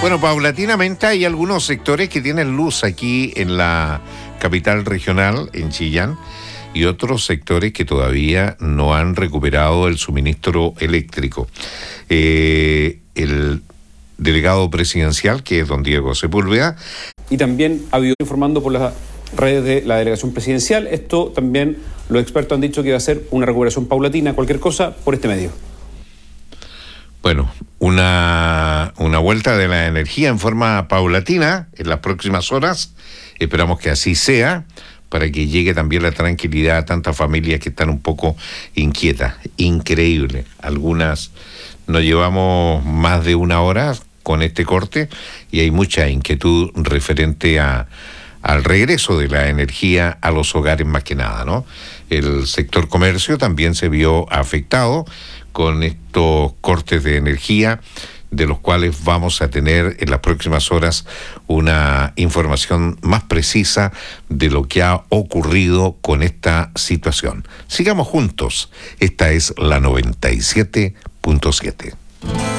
Bueno, paulatinamente hay algunos sectores que tienen luz aquí en la capital regional, en Chillán, y otros sectores que todavía no han recuperado el suministro eléctrico. El delegado presidencial, que es don Diego Sepúlveda. Y también ha habido informando por las redes de la delegación presidencial. Esto también los expertos han dicho que va a ser una recuperación paulatina, cualquier cosa por este medio. Bueno, una vuelta de la energía en forma paulatina en las próximas horas. Esperamos que así sea, para que llegue también la tranquilidad a tantas familias que están un poco inquietas. Increíble. Algunas nos llevamos más de una hora con este corte y hay mucha inquietud referente al regreso de la energía a los hogares más que nada, ¿no? El sector comercio también se vio afectado con estos cortes de energía, de los cuales vamos a tener en las próximas horas una información más precisa de lo que ha ocurrido con esta situación. Sigamos juntos. Esta es la 97.7.